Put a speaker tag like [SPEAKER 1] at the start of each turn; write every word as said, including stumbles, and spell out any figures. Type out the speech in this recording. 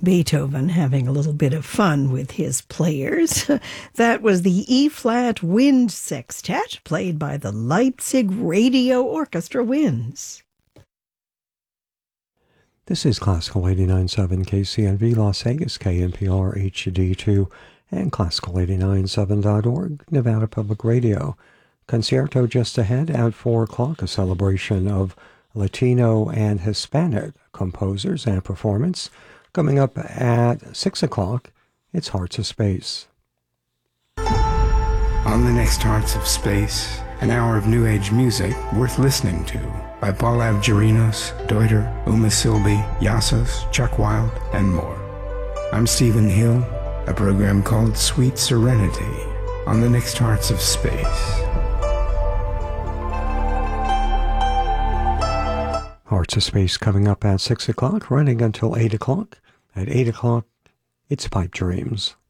[SPEAKER 1] Beethoven having a little bit of fun with his players. That was the E-flat Wind Sextet, played by the Leipzig Radio Orchestra Winds.
[SPEAKER 2] This is Classical eighty-nine point seven K C N V Las Vegas, K N P R H D two, and Classical eighty-nine point seven dot org, Nevada Public Radio. Concerto just ahead at four o'clock, a celebration of Latino and Hispanic composers and performance. Coming up at six o'clock, it's Hearts of Space.
[SPEAKER 3] On the next Hearts of Space, an hour of New Age music worth listening to by Paul Avgerinos, Deuter, Uma Silby, Yassos, Chuck Wild, and more. I'm Stephen Hill, a program called Sweet Serenity on the next Hearts of Space.
[SPEAKER 2] Hearts of Space coming up at six o'clock, running until eight o'clock. At eight o'clock, it's Pipe Dreams.